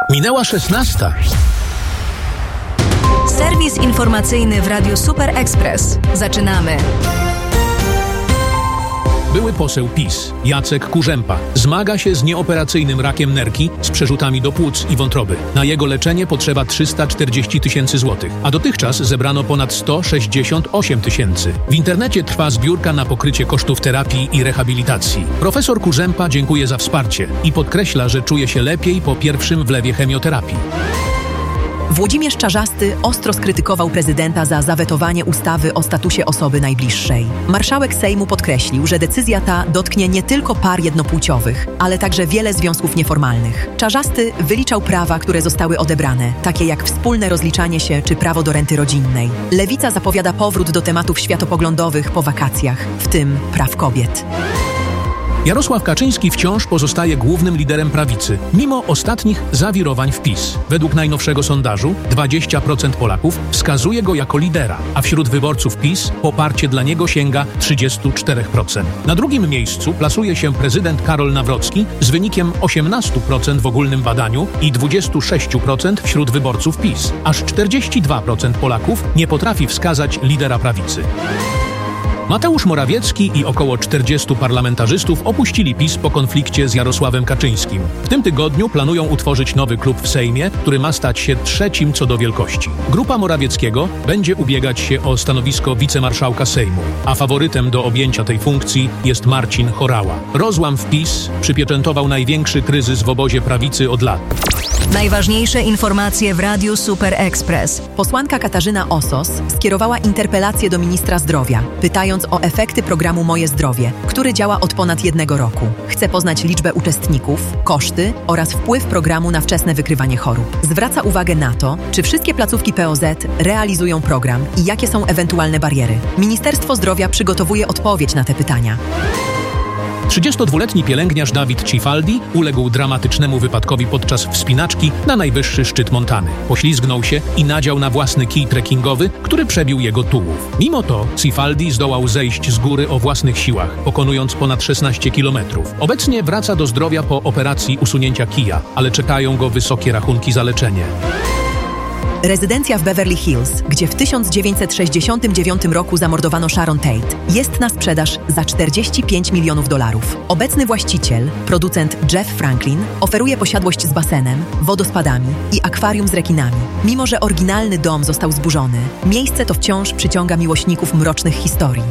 Minęła 16. Serwis informacyjny w Radiu Super Express. Zaczynamy. Były poseł PiS, Jacek Kurzępa, zmaga się z nieoperacyjnym rakiem nerki z przerzutami do płuc i wątroby. Na jego leczenie potrzeba 340 tysięcy złotych, a dotychczas zebrano ponad 168 tysięcy. W internecie trwa zbiórka na pokrycie kosztów terapii i rehabilitacji. Profesor Kurzępa dziękuje za wsparcie i podkreśla, że czuje się lepiej po pierwszym wlewie chemioterapii. Włodzimierz Czarzasty ostro skrytykował prezydenta za zawetowanie ustawy o statusie osoby najbliższej. Marszałek Sejmu podkreślił, że decyzja ta dotknie nie tylko par jednopłciowych, ale także wiele związków nieformalnych. Czarzasty wyliczał prawa, które zostały odebrane, takie jak wspólne rozliczanie się czy prawo do renty rodzinnej. Lewica zapowiada powrót do tematów światopoglądowych po wakacjach, w tym praw kobiet. Jarosław Kaczyński wciąż pozostaje głównym liderem prawicy, mimo ostatnich zawirowań w PiS. Według najnowszego sondażu 20% Polaków wskazuje go jako lidera, a wśród wyborców PiS poparcie dla niego sięga 34%. Na drugim miejscu plasuje się prezydent Karol Nawrocki z wynikiem 18% w ogólnym badaniu i 26% wśród wyborców PiS. Aż 42% Polaków nie potrafi wskazać lidera prawicy. Mateusz Morawiecki i około 40 parlamentarzystów opuścili PiS po konflikcie z Jarosławem Kaczyńskim. W tym tygodniu planują utworzyć nowy klub w Sejmie, który ma stać się trzecim co do wielkości. Grupa Morawieckiego będzie ubiegać się o stanowisko wicemarszałka Sejmu, a faworytem do objęcia tej funkcji jest Marcin Horała. Rozłam w PiS przypieczętował największy kryzys w obozie prawicy od lat. Najważniejsze informacje w Radiu Super Express. Posłanka Katarzyna Osos skierowała interpelację do ministra zdrowia, pytając o efekty programu Moje Zdrowie, który działa od ponad 1 roku. Chce poznać liczbę uczestników, koszty oraz wpływ programu na wczesne wykrywanie chorób. Zwraca uwagę na to, czy wszystkie placówki POZ realizują program i jakie są ewentualne bariery. Ministerstwo Zdrowia przygotowuje odpowiedź na te pytania. 32-letni pielęgniarz Dawid Cifaldi uległ dramatycznemu wypadkowi podczas wspinaczki na najwyższy szczyt Montany. Poślizgnął się i nadział na własny kij trekkingowy, który przebił jego tułów. Mimo to Cifaldi zdołał zejść z góry o własnych siłach, pokonując ponad 16 kilometrów. Obecnie wraca do zdrowia po operacji usunięcia kija, ale czekają go wysokie rachunki za leczenie. Rezydencja w Beverly Hills, gdzie w 1969 roku zamordowano Sharon Tate, jest na sprzedaż za $45 milionów. Obecny właściciel, producent Jeff Franklin, oferuje posiadłość z basenem, wodospadami i akwarium z rekinami. Mimo że oryginalny dom został zburzony, miejsce to wciąż przyciąga miłośników mrocznych historii.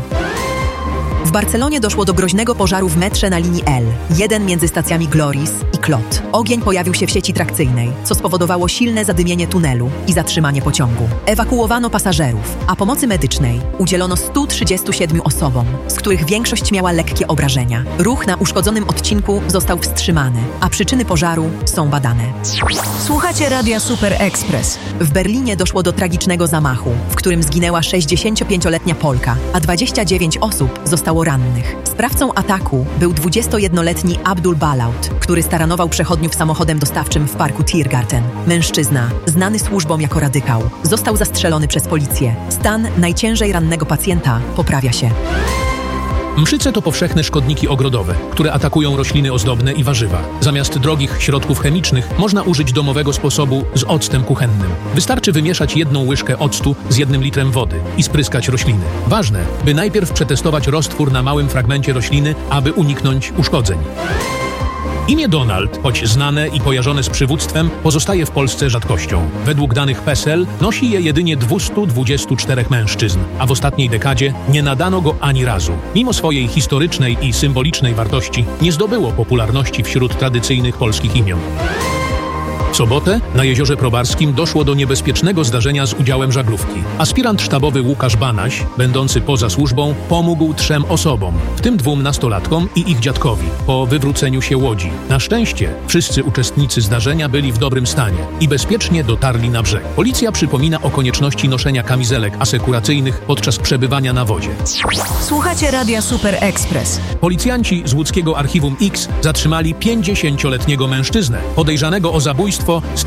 W Barcelonie doszło do groźnego pożaru w metrze na linii L, jeden między stacjami Gloris i Clot. Ogień pojawił się w sieci trakcyjnej, co spowodowało silne zadymienie tunelu i zatrzymanie pociągu. Ewakuowano pasażerów, a pomocy medycznej udzielono 137 osobom, z których większość miała lekkie obrażenia. Ruch na uszkodzonym odcinku został wstrzymany, a przyczyny pożaru są badane. Słuchacie Radia Super Express. W Berlinie doszło do tragicznego zamachu, w którym zginęła 65-letnia Polka, a 29 osób zostało rannych. Sprawcą ataku był 21-letni Abdul Balaut, który staranował przechodniów samochodem dostawczym w parku Tiergarten. Mężczyzna, znany służbom jako radykał, został zastrzelony przez policję. Stan najciężej rannego pacjenta poprawia się. Mszyce to powszechne szkodniki ogrodowe, które atakują rośliny ozdobne i warzywa. Zamiast drogich środków chemicznych można użyć domowego sposobu z octem kuchennym. Wystarczy wymieszać 1 łyżkę octu z 1 litrem wody i spryskać rośliny. Ważne, by najpierw przetestować roztwór na małym fragmencie rośliny, aby uniknąć uszkodzeń. Imię Donald, choć znane i kojarzone z przywództwem, pozostaje w Polsce rzadkością. Według danych PESEL nosi je jedynie 224 mężczyzn, a w ostatniej dekadzie nie nadano go ani razu. Mimo swojej historycznej i symbolicznej wartości nie zdobyło popularności wśród tradycyjnych polskich imion. W sobotę na Jeziorze Probarskim doszło do niebezpiecznego zdarzenia z udziałem żaglówki. Aspirant sztabowy Łukasz Banaś, będący poza służbą, pomógł 3 osobom, w tym 2 nastolatkom i ich dziadkowi, po wywróceniu się łodzi. Na szczęście wszyscy uczestnicy zdarzenia byli w dobrym stanie i bezpiecznie dotarli na brzeg. Policja przypomina o konieczności noszenia kamizelek asekuracyjnych podczas przebywania na wodzie. Słuchacie Radia Super Express. Policjanci z łódzkiego Archiwum X zatrzymali 50-letniego mężczyznę, podejrzanego o zabójstwo z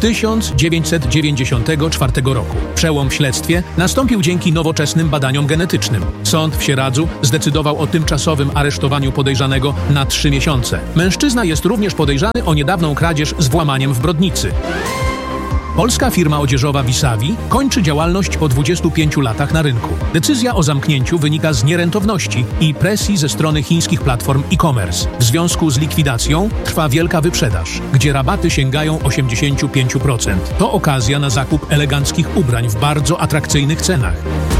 1994 roku. Przełom w śledztwie nastąpił dzięki nowoczesnym badaniom genetycznym. Sąd w Sieradzu zdecydował o tymczasowym aresztowaniu podejrzanego na 3 miesiące. Mężczyzna jest również podejrzany o niedawną kradzież z włamaniem w Brodnicy. Polska firma odzieżowa Visavi kończy działalność po 25 latach na rynku. Decyzja o zamknięciu wynika z nierentowności i presji ze strony chińskich platform e-commerce. W związku z likwidacją trwa wielka wyprzedaż, gdzie rabaty sięgają 85%. To okazja na zakup eleganckich ubrań w bardzo atrakcyjnych cenach.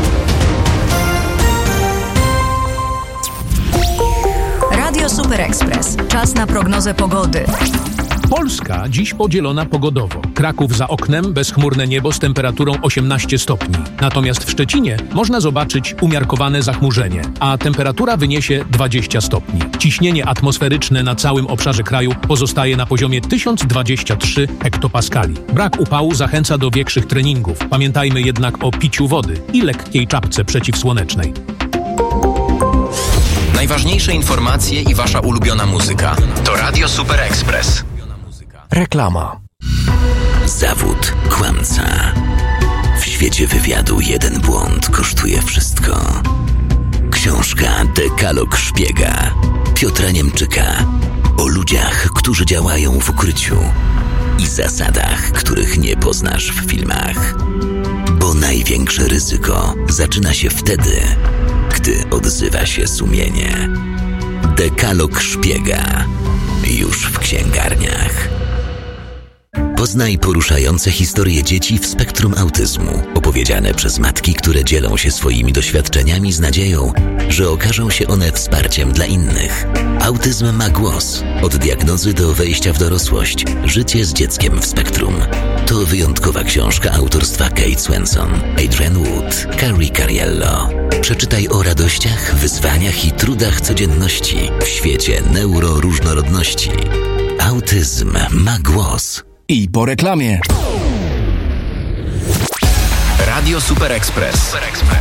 Radio Super Express. Czas na prognozę pogody. Polska dziś podzielona pogodowo. Kraków za oknem, bezchmurne niebo z temperaturą 18 stopni. Natomiast w Szczecinie można zobaczyć umiarkowane zachmurzenie, a temperatura wyniesie 20 stopni. Ciśnienie atmosferyczne na całym obszarze kraju pozostaje na poziomie 1023 hektopaskali. Brak upału zachęca do większych treningów. Pamiętajmy jednak o piciu wody i lekkiej czapce przeciwsłonecznej. Najważniejsze informacje i wasza ulubiona muzyka to Radio Super Express. Reklama. Zawód kłamca. W świecie wywiadu jeden błąd kosztuje wszystko. Książka Dekalog Szpiega Piotra Niemczyka o ludziach, którzy działają w ukryciu i zasadach, których nie poznasz w filmach. Bo największe ryzyko zaczyna się wtedy, gdy odzywa się sumienie. Dekalog Szpiega już w księgarniach. Poznaj poruszające historie dzieci w spektrum autyzmu, opowiedziane przez matki, które dzielą się swoimi doświadczeniami z nadzieją, że okażą się one wsparciem dla innych. Autyzm ma głos. Od diagnozy do wejścia w dorosłość. Życie z dzieckiem w spektrum. To wyjątkowa książka autorstwa Kate Swenson, Adrian Wood, Carrie Cariello. Przeczytaj o radościach, wyzwaniach i trudach codzienności w świecie neuroróżnorodności. Autyzm ma głos. I po reklamie. Radio Super Express.